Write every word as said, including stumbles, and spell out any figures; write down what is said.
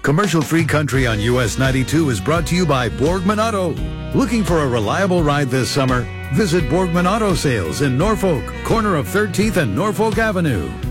Commercial-free country on U S ninety-two is brought to you by Borgman Auto. Looking for a reliable ride this summer? Visit Borgman Auto Sales in Norfolk, corner of thirteenth and Norfolk Avenue.